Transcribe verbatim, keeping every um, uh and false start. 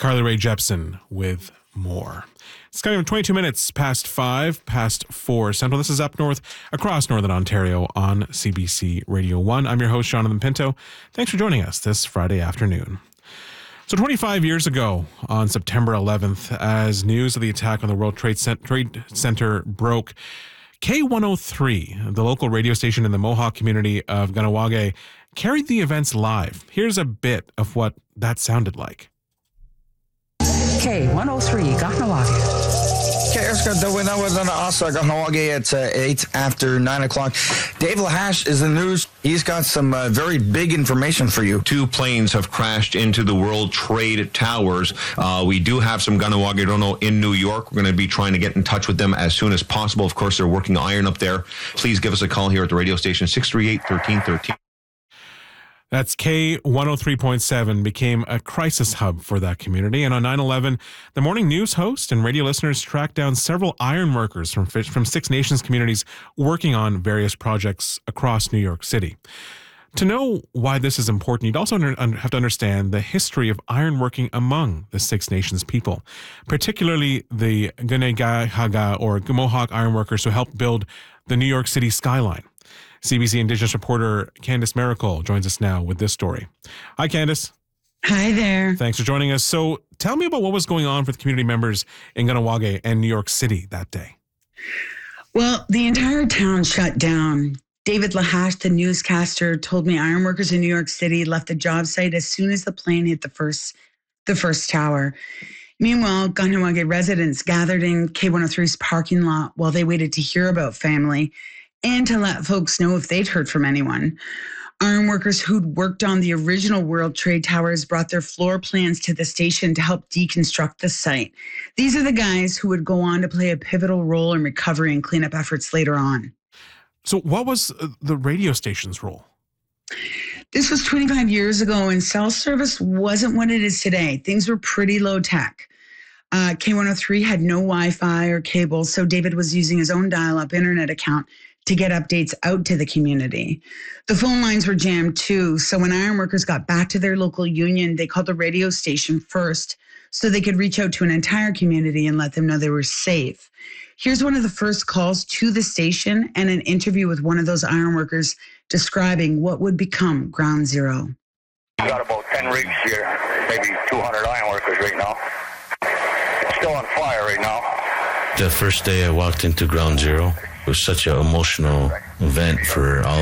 Carly Rae Jepsen with more. It's kind of twenty-two minutes past five, past four Central. This is Up North across Northern Ontario on C B C Radio one. I'm your host, Jonathan Pinto. Thanks for joining us this Friday afternoon. So twenty-five years ago, on September eleventh, as news of the attack on the World Trade Center broke, K one oh three, the local radio station in the Mohawk community of Kahnawake, carried the events live. Here's a bit of what that sounded like. K one oh three, Kahnawake. When I was on the Asa Kahnawake at uh, eight after nine o'clock. Dave Lahash is the news. He's got some uh, very big information for you. Two planes have crashed into the World Trade Towers. Uh, we do have some Kahnawake in New York. We're going to be trying to get in touch with them as soon as possible. Of course, they're working iron up there. Please give us a call here at the radio station, six three eight, one three one three. That's K one oh three point seven became a crisis hub for that community. And on nine eleven, the morning news host and radio listeners tracked down several iron workers from from Six Nations communities working on various projects across New York City. To know why this is important, you'd also under, have to understand the history of ironworking among the Six Nations people, particularly the Kanien'kehá:ka or Mohawk ironworkers who helped build the New York City skyline. C B C Indigenous reporter Candice Miracle joins us now with this story. Hi, Candice. Hi there. Thanks for joining us. So tell me about what was going on with community members in Kahnawake and New York City that day. Well, the entire town shut down. David Lahash, the newscaster, told me ironworkers in New York City left the job site as soon as the plane hit the first, the first tower. Meanwhile, Kahnawake residents gathered in K one oh three's parking lot while they waited to hear about family and to let folks know if they'd heard from anyone. Ironworkers who'd worked on the original World Trade Towers brought their floor plans to the station to help deconstruct the site. These are the guys who would go on to play a pivotal role in recovery and cleanup efforts later on. So what was the radio station's role? This was twenty-five years ago, and cell service wasn't what it is today. Things were pretty low tech. Uh, K one oh three had no Wi-Fi or cable, so David was using his own dial-up internet account to get updates out to the community. The phone lines were jammed too, so when ironworkers got back to their local union, they called the radio station first so they could reach out to an entire community and let them know they were safe. Here's one of the first calls to the station and an interview with one of those ironworkers describing what would become Ground Zero. We got about ten rigs here, maybe two hundred ironworkers right now. It's still on fire right now. The first day I walked into Ground Zero, it was such an emotional event for all